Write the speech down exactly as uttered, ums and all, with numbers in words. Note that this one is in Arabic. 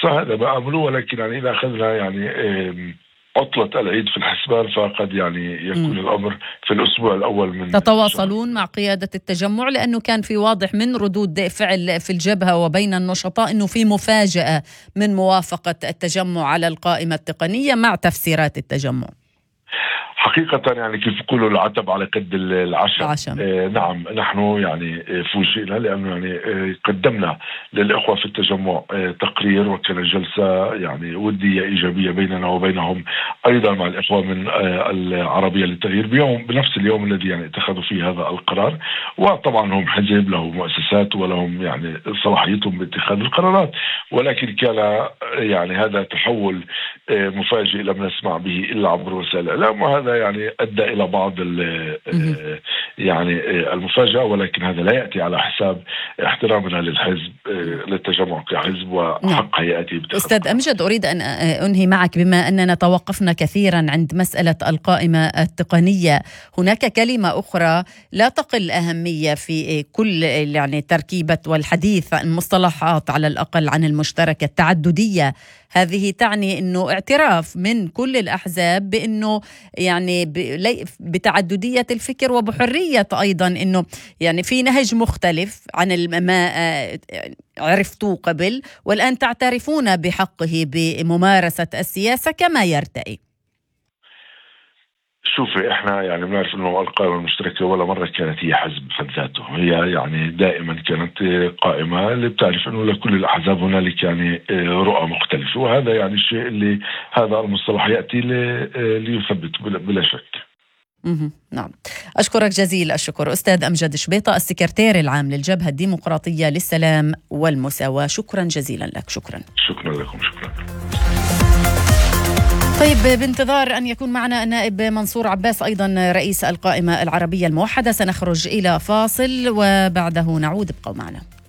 هذا ما أمره، ولكن يعني إذا أخذنا يعني عطلة العيد في الحسبان فقد يعني يكون م. الأمر في الأسبوع الأول من تتواصلون الشهر. مع قيادة التجمع، لأنه كان في واضح من ردود فعل في الجبهة وبين النشطاء أنه في مفاجأة من موافقة التجمع على القائمة التقنية مع تفسيرات التجمع. حقيقة يعني كيف يقولوا العتب على قد العشم. آه نعم، نحن يعني فوجئنا لأنه يعني آه قدمنا للإخوة في التجمع آه تقرير، وكان جلسة يعني ودية إيجابية بيننا وبينهم، أيضا مع الإخوة من آه العربية للتغيير بيوم بنفس اليوم الذي يعني اتخذوا فيه هذا القرار. وطبعا هم حزب له مؤسسات ولهم يعني صلاحيتهم باتخاذ القرارات، ولكن كان يعني هذا تحول آه مفاجئ لم نسمع به إلا عبر وسائل الإعلام، وهذا يعني أدى إلى بعض يعني المفاجأة، ولكن هذا لا يأتي على حساب احترامنا للحزب للتجمع كحزب وحق هيئته. أستاذ أمجد، أريد أن أنهي معك بما أننا توقفنا كثيرا عند مسألة القائمة التقنية. هناك كلمة أخرى لا تقل أهمية في كل يعني تركيبة والحديث عن مصطلحات على الأقل عن المشتركة، التعددية. هذه تعني أنه اعتراف من كل الأحزاب بأنه يعني بتعددية الفكر وبحرية أيضا، أنه يعني في نهج مختلف عن ما عرفتوه قبل، والآن تعترفون بحقه بممارسة السياسة كما يرتئي. شوفي، احنا يعني بنعرف انه القائمة المشتركة ولا مرة كانت هي حزب بحد ذاته، هي يعني دائما كانت قائمة اللي بتعرف انه لكل الاحزاب هنالك يعني رؤى مختلفة، وهذا يعني الشيء اللي هذا المصطلح يأتي ليثبت بلا شك. نعم، أشكرك جزيل الشكر أستاذ أمجد شبيطة، السكرتير العام للجبهة الديمقراطية للسلام والمساواة. شكرا جزيلا لك. شكرا. شكرا لكم. شكرا. طيب، بانتظار أن يكون معنا النائب منصور عباس أيضا رئيس القائمة العربية الموحدة، سنخرج إلى فاصل وبعده نعود. ابقوا معنا.